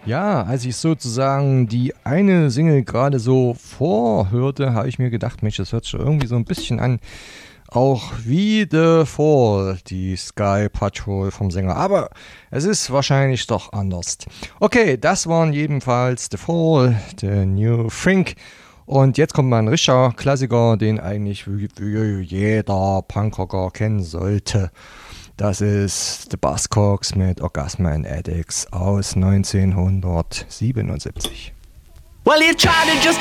Ja, als ich sozusagen die eine Single gerade so vorhörte, habe ich mir gedacht, Mensch, das hört sich irgendwie so ein bisschen an, auch wie The Fall, die Sky Patrol vom Sänger. Aber es ist wahrscheinlich doch anders. Okay, das waren jedenfalls The Fall, The New Think. Und jetzt kommt mal ein richtiger Klassiker, den eigentlich jeder Punkrocker kennen sollte. Das ist The Buzzcocks mit Orgasm and Addicts aus 1977. Well, you try to just